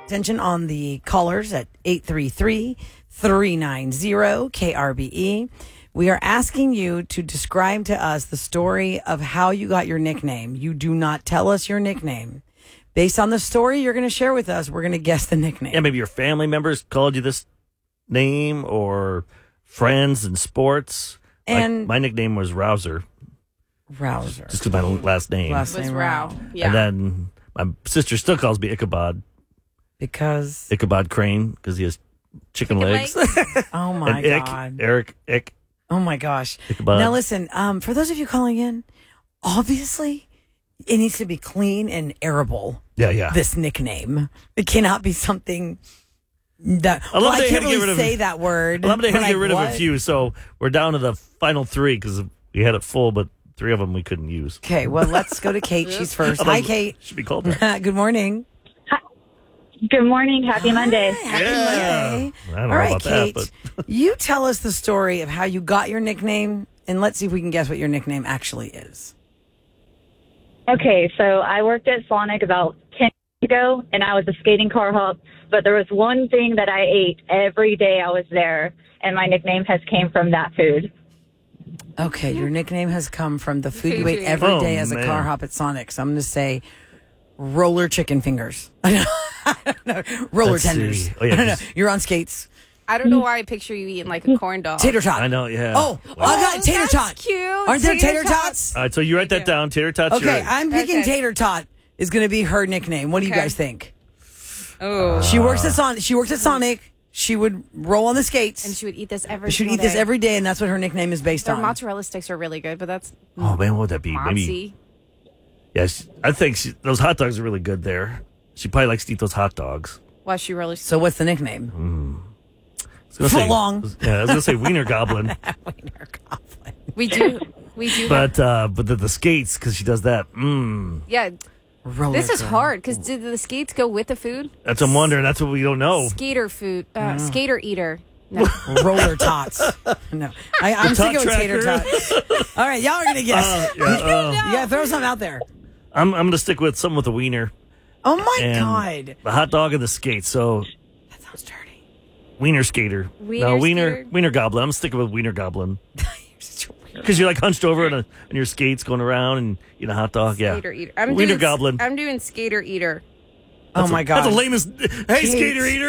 Attention on the callers at 833-390-KRBE. We are asking you to describe to us the story of how you got your nickname. You do not tell us your nickname. Based on the story you're going to share with us, we're going to guess the nickname. Yeah, maybe your family members called you this name or friends in sports. And my nickname was Rouser. Rouser. Just because my last name. Last was name Rao. Yeah. And then my sister still calls me Ichabod. Because Ichabod Crane, because he has chicken legs. oh my and God. Eric. Oh my gosh. Ichabod. Now listen, for those of you calling in, obviously it needs to be clean and arable. Yeah. This nickname. It cannot be something that I can't really say that word. Well, they had to get rid of a what? few, so we're down to the final three because we had it full, but 3 of them we couldn't use. Okay, well, let's go to Kate. She's first. Hi, Kate. Should be called that. Good morning. Good morning. Happy Monday. Happy Monday. I don't All know right, about Kate. that, but You tell us the story of how you got your nickname, and let's see if we can guess what your nickname actually is. Okay, so I worked at Sonic about 10 years ago, and I was a skating car hop, but there was one thing that I ate every day I was there, and my nickname has came from that food. Okay, your nickname has come from the food you Food ate you every ate. day Oh, as a man. car hop at Sonic. So I'm going to say roller chicken fingers. I don't know. Roller Let's tenders. see. Oh, yeah, I don't know. 'cause- You're on skates. I don't know why I picture you eating like a corn dog. Tater tot. I know, yeah. Oh, I got tater that's tot. cute. Aren't there tater Tater tots? All right, so you write that down. Tater tots. Okay, you're right. I'm picking Okay. tater tot is going to be her nickname. What do you Okay. guys think? Oh. She works at Sonic. She would roll on the skates. And she would eat this every She would single eat this day. every day, and that's what her nickname is based Their on. mozzarella sticks are really good, but that's Oh, man, what would that be? Maybe. mozzie. Yes, I think those hot dogs are really good there. She probably likes to eat those hot dogs. Well, she really. So what's the nickname? I was gonna say- Footlong. Yeah, I was going to say Wiener Goblin. Wiener Goblin. We do. But the skates, because she does that. Yeah. Roller This is girl. hard because did the skates go with the food? That's what I'm wondering. That's what we don't know. Skater food. Skater eater. No. Roller tots. No, I'm The tot sticking with tater tracker. tots. All right, y'all are gonna guess. You gotta throw something out there. I'm going to stick with something with the wiener. Oh my And God, the hot dog and the skates. So that sounds dirty. Wiener Skater. Wiener Skater? Wiener Goblin. I'm sticking with Wiener Goblin. You're such a weird. Because you're like hunched over on your skates going around and eat a hot dog. Yeah. Skater eater. Wiener Goblin. I'm doing skater eater. Oh my God. That's the lamest. Hey, Kate. Skater Eater.